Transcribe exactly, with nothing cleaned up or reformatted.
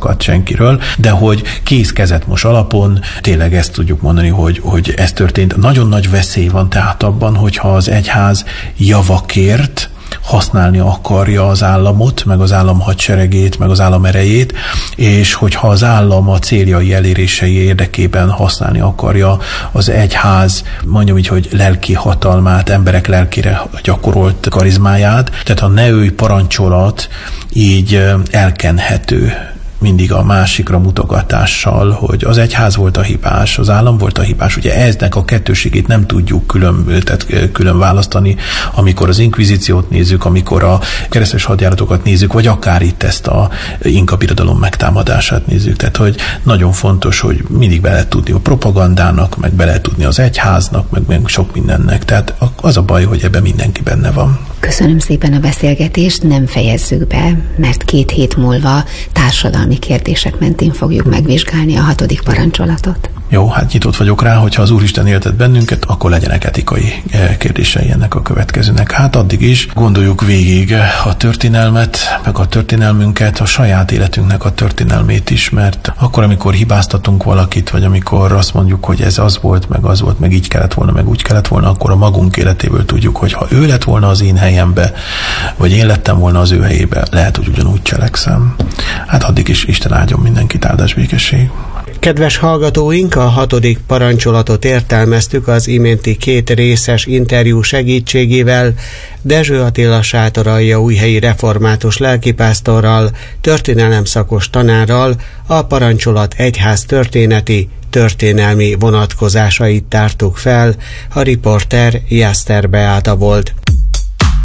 panaszokat senkiről, de hogy kész kezet mos alapon tényleg ezt tudjuk mondani, hogy, hogy ez történt. Nagyon nagy veszély van tehát abban, hogyha az egyház javakért használni akarja az államot, meg az állam hadseregét, meg az állam erejét, és hogyha az állam a céljai elérései érdekében használni akarja az egyház, mondjam így, hogy lelki hatalmát, emberek lelkére gyakorolt karizmáját, tehát a neői parancsolat így elkenhető mindig a másikra mutogatással, hogy az egyház volt a hibás, az állam volt a hibás. Ugye eznek a kettőségét nem tudjuk külön, tehát külön választani, amikor az inkvizíciót nézzük, amikor a keresztes hadjáratokat nézzük, vagy akár itt ezt a inka birodalom megtámadását nézzük. Tehát, hogy nagyon fontos, hogy mindig be lehet tudni a propagandának, meg be lehet tudni az egyháznak, meg, meg sok mindennek. Tehát az a baj, hogy ebben mindenki benne van. Köszönöm szépen a beszélgetést, nem fejezzük be, mert két hét múlva társadalmi kérdések mentén fogjuk megvizsgálni a hatodik parancsolatot. Jó, hát nyitott vagyok rá, hogyha az Úristen éltet bennünket, akkor legyenek etikai kérdései ennek a következőnek. Hát addig is gondoljuk végig a történelmet, meg a történelmünket, a saját életünknek a történelmét is, mert akkor, amikor hibáztatunk valakit, vagy amikor azt mondjuk, hogy ez az volt, meg az volt, meg így kellett volna, meg úgy kellett volna, akkor a magunk életéből tudjuk, hogy ha ő lett volna az én helyembe, vagy én lettem volna az ő helyébe, lehet, hogy ugyanúgy cselekszem. Hát addig is Isten áldjon mindenkit, áldás, békesség. Kedves hallgatóink, a hatodik parancsolatot értelmeztük az iménti két részes interjú segítségével Dezső Attila sátoraljaújhelyi református lelkipásztorral, történelemszakos tanárral a parancsolat egyház történeti, történelmi vonatkozásait tártuk fel, a riporter Jászter Beáta volt.